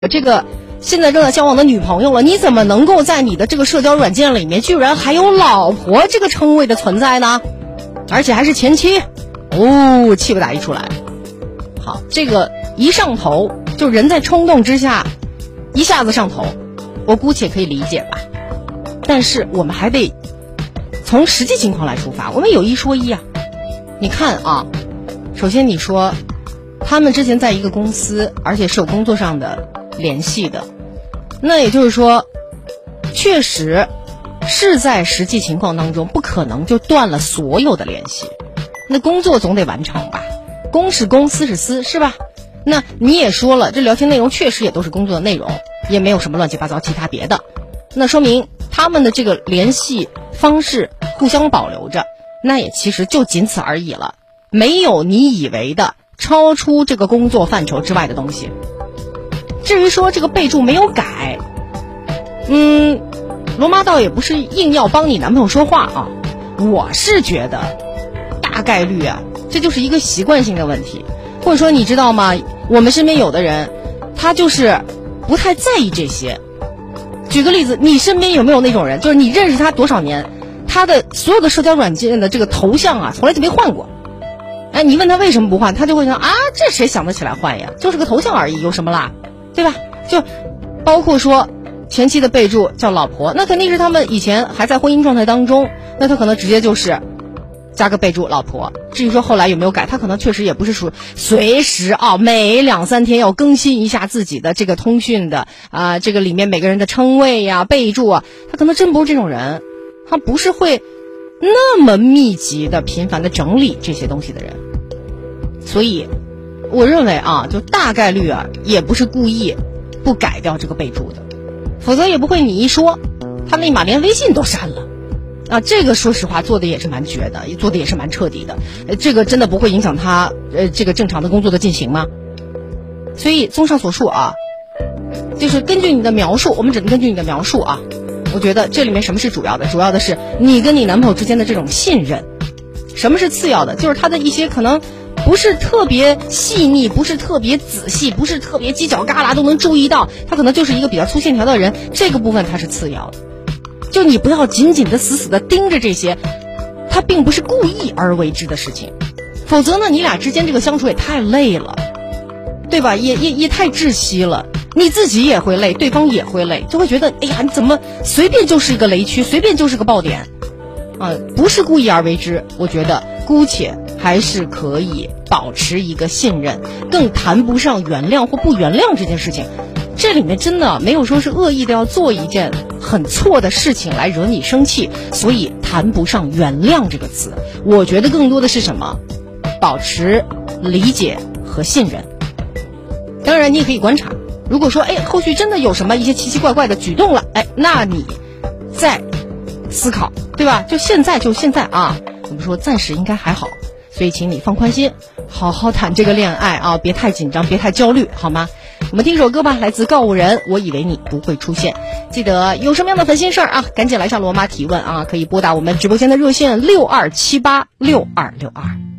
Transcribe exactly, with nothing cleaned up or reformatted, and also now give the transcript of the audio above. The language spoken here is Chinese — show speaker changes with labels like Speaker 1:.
Speaker 1: 这个现在正在交往的女朋友了，你怎么能够在你的这个社交软件里面居然还有老婆这个称谓的存在呢？而且还是前妻，哦，气不打一处来。好，这个一上头，就人在冲动之下一下子上头，我姑且可以理解吧。但是我们还得从实际情况来出发，我们有一说一啊。你看啊，首先你说他们之前在一个公司，而且是有工作上的联系的，那也就是说确实是在实际情况当中不可能就断了所有的联系，那工作总得完成吧，公是公，私是私，是吧？那你也说了，这聊天内容确实也都是工作的内容，也没有什么乱七八糟其他别的，那说明他们的这个联系方式互相保留着，那也其实就仅此而已了，没有你以为的超出这个工作范畴之外的东西。至于说这个备注没有改，嗯，罗妈倒也不是硬要帮你男朋友说话啊，我是觉得大概率啊，这就是一个习惯性的问题，或者说你知道吗？我们身边有的人，他就是不太在意这些。举个例子，你身边有没有那种人，就是你认识他多少年，他的所有的社交软件的这个头像啊，从来就没换过。哎，你问他为什么不换，他就会想啊，这谁想得起来换呀？就是个头像而已，有什么啦？对吧？就包括说前期的备注叫老婆，那肯定是他们以前还在婚姻状态当中，那他可能直接就是加个备注老婆。至于说后来有没有改，他可能确实也不是属随时啊，每两三天要更新一下自己的这个通讯的啊、呃，这个里面每个人的称谓呀、备注啊，他可能真不是这种人，他不是会那么密集的频繁的整理这些东西的人。所以我认为啊，就大概率啊，也不是故意不改掉这个备注的，否则也不会你一说他立马连微信都删了啊。这个说实话做的也是蛮绝的，做的也是蛮彻底的，呃，这个真的不会影响他呃这个正常的工作的进行吗？所以综上所述啊，就是根据你的描述，我们只能根据你的描述啊，我觉得这里面什么是主要的？主要的是你跟你男朋友之间的这种信任。什么是次要的？就是他的一些可能不是特别细腻，不是特别仔细，不是特别犄角旮旯都能注意到，他可能就是一个比较粗线条的人，这个部分他是次要的。就你不要紧紧的死死的盯着这些他并不是故意而为之的事情，否则呢你俩之间这个相处也太累了，对吧？也也也太窒息了，你自己也会累，对方也会累，就会觉得哎呀，你怎么随便就是一个雷区，随便就是个爆点啊，不是故意而为之。我觉得姑且还是可以保持一个信任，更谈不上原谅或不原谅这件事情。这里面真的没有说是恶意的要做一件很错的事情来惹你生气，所以谈不上原谅这个词。我觉得更多的是什么？保持理解和信任。当然你也可以观察，如果说哎后续真的有什么一些奇奇怪怪的举动了，哎，那你再思考，对吧？就现在就现在啊，我们说暂时应该还好，所以请你放宽心，好好谈这个恋爱啊，别太紧张，别太焦虑，好吗？我们听首歌吧，来自告五人，我以为你不会出现。记得有什么样的烦心事儿啊，赶紧来向罗妈提问啊，可以拨打我们直播间的热线六二七八六二六二。